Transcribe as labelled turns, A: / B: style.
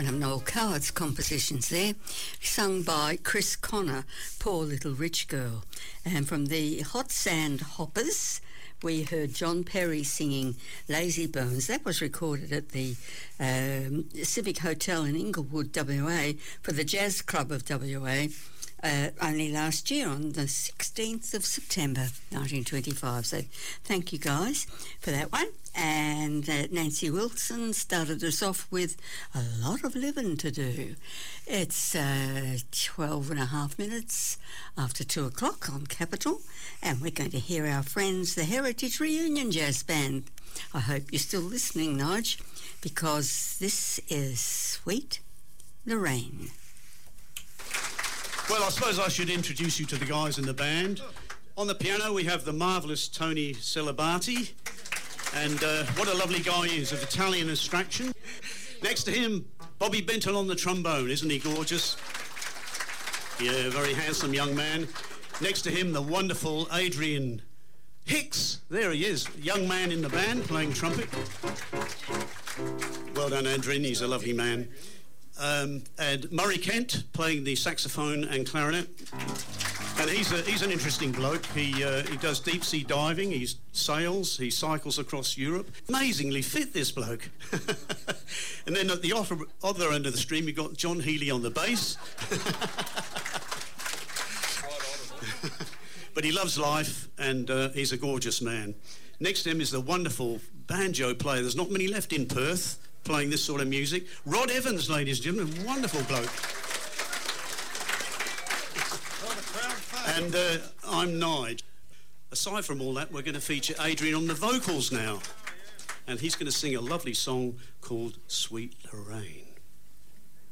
A: one of Noel Coward's compositions there, sung by Chris Connor, Poor Little Rich Girl. And from the Hot Sand Hoppers, we heard John Perry singing Lazy Bones. That was recorded at the Civic Hotel in Inglewood, WA, for the Jazz Club of WA, only last year on the 16th of September 1925. So thank you guys for that one. And Nancy Wilson started us off with A Lot of Living to Do. It's 12 and a half minutes after 2 o'clock on Capital, and we're going to hear our friends, the Heritage Reunion Jazz Band. I hope you're still listening, Nige, because this is Sweet Lorraine.
B: Well, I suppose I should introduce you to the guys in the band. On the piano, we have the marvellous Tony Celibati. And what a lovely guy he is, of Italian extraction. Next to him, Bobby Benton on the trombone. Isn't he gorgeous? Yeah, very handsome young man. Next to him, the wonderful Adrian Hicks. There he is, young man in the band playing trumpet. Well done, Adrian. He's a lovely man. And Murray Kent playing the saxophone and clarinet. And he's an interesting bloke. He does deep sea diving. He sails. He cycles across Europe. Amazingly fit, this bloke. And then at the other end of the stream, you've got John Healy on the bass. But he loves life, and he's a gorgeous man. Next to him is the wonderful banjo player. There's not many left in Perth playing this sort of music. Rod Evans, ladies and gentlemen, wonderful bloke. And I'm Nige. Aside from all that, we're going to feature Adrian on the vocals now. And he's going to sing a lovely song called Sweet Lorraine.